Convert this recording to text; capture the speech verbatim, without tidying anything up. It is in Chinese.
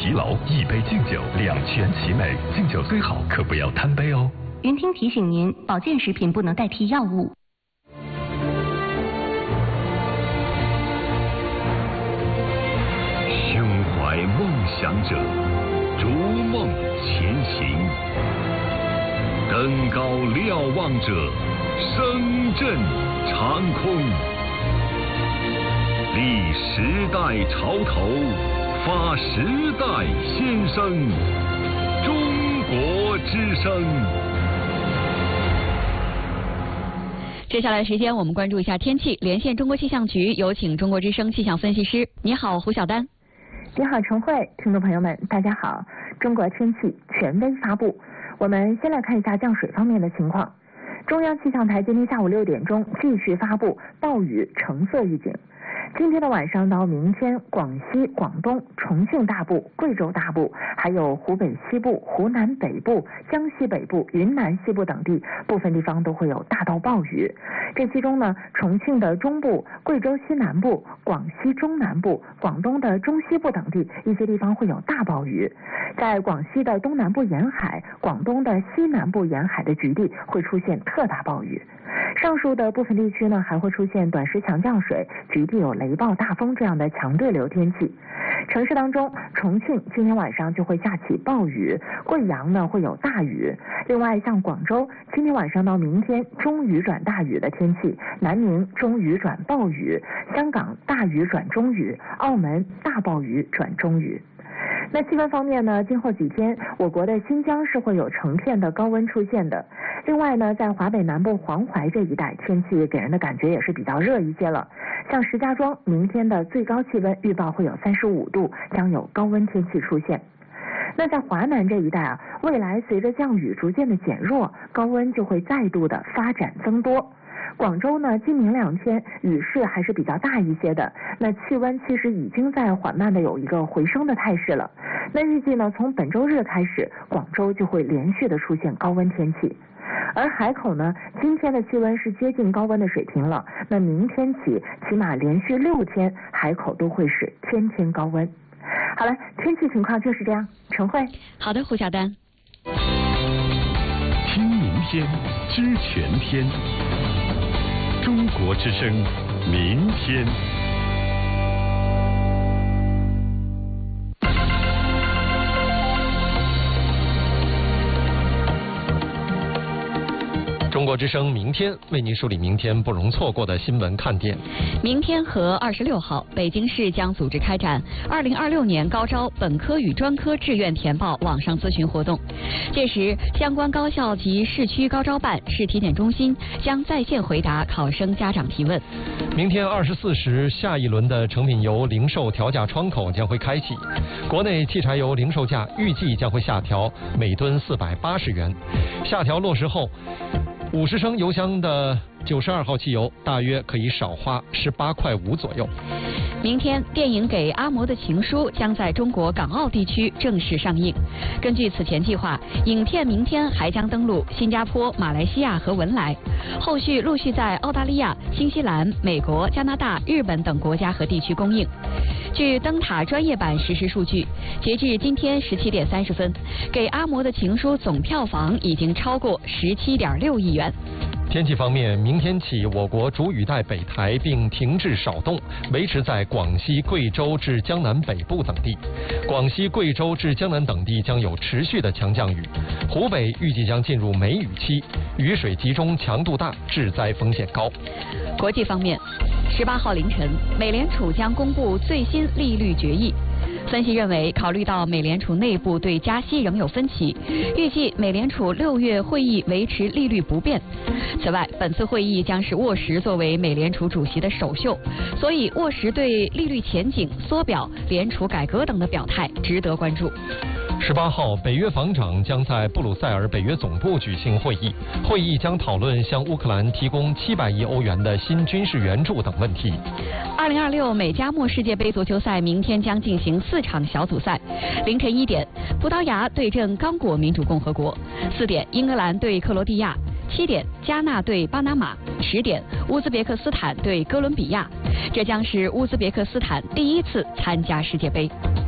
疲劳，一杯敬酒，两全其美。敬酒虽好，可不要贪杯哦。 云听提醒您，保健食品不能代替药物。 胸怀梦想者，逐梦前行；登高瞭望者，声震长空。立时代潮头，发时代先声。中国之声。 接下来的时间，我们关注一下天气。连线中国气象局，有请中国之声气象分析师。你好，胡晓丹。 你好，陈慧，听众朋友们，大家好。中国天气权威发布，我们先来看一下降水方面的情况。中央气象台今天下午六点钟继续发布暴雨橙色预警。今天的晚上到明天，广西、广东、重庆大部、贵州大部，还有湖北西部、湖南北部、江西北部、云南西部等地，部分地方都会有大到暴雨。这其中呢，重庆的中部、贵州西南部、广西中南部、广东的中西部等地，一些地方会有大暴雨。在广西的东南部沿海、广东的西南部沿海的局地会出现特大暴雨。上述的部分地区呢，还会出现短时强降水，局地有雷暴、大风这样的强对流天气。城市当中，重庆今天晚上就会下起暴雨，贵阳呢会有大雨。另外，像广州今天晚上到明天中雨转大雨的天气，南宁中雨转暴雨，香港大雨转中雨，澳门大暴雨转中雨。那气温方面呢，今后几天我国的新疆是会有成片的高温出现的。另外呢，在华北南部黄淮这一带，天气给人的感觉也是比较热一些了。像石家庄明天的最高气温预报会有三十五度，将有高温天气出现。那在华南这一带啊，未来随着降雨逐渐的减弱，高温就会再度的发展增多。广州呢，今明两天雨势还是比较大一些的，那气温其实已经在缓慢的有一个回升的态势了。那预计呢，从本周日开始，广州就会连续的出现高温天气。而海口呢，今天的气温是接近高温的水平了，那明天起起码连续六天，海口都会是天天高温。好了，天气情况就是这样。陈慧。 好的，胡晓丹。 听明天，知全天。中国之声，明天。 中国之声明天为您梳理明天不容错过的新闻看点。 明天和二十六号，北京市将组织开展二零二六年高招本科与专科志愿填报网上咨询活动。届时，相关高校及市区高招办、市体检中心将在线回答考生家长提问。 明天二十四时，下一轮的成品油零售调价窗口将会开启。国内汽柴油零售价预计将会下调每吨四百八十元。下调落实后，五十升油箱的九十二号汽油大约可以少花十八块五左右。 明天，电影《给阿嬷的情书》将在中国港澳地区正式上映。根据此前计划，影片明天还将登陆新加坡、马来西亚和文莱，后续陆续在澳大利亚、新西兰、美国、加拿大、日本等国家和地区公映。据灯塔专业版实时数据，截至今天十七点三十分，《给阿嬷的情书》总票房已经超过十七点六亿元。 天气方面，明天起我国主雨带北抬并停滞少动，维持在广西、贵州至江南北部等地。广西、贵州至江南等地将有持续的强降雨。湖北预计将进入梅雨期，雨水集中强度大，致灾风险高。 国际方面，十八号凌晨，美联储将公布最新利率决议。分析认为，考虑到美联储内部对加息仍有分歧，预计美联储六月会议维持利率不变。此外，本次会议将是沃什作为美联储主席的首秀，所以沃什对利率前景、缩表、联储改革等的表态值得关注。 十八号，北约防长将在布鲁塞尔北约总部举行会议，会议将讨论向乌克兰提供七百亿欧元的新军事援助等问题。 二零二六美加墨世界杯足球赛明天将进行四场小组赛，凌晨一点，葡萄牙对阵刚果民主共和国；四点，英格兰对克罗地亚；七点，加纳对巴拿马；十点，乌兹别克斯坦对哥伦比亚。这将是乌兹别克斯坦第一次参加世界杯。